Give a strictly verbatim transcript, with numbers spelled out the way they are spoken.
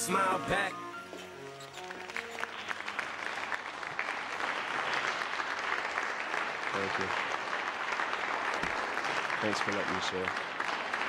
smile back. Thank you. Thanks for letting me share.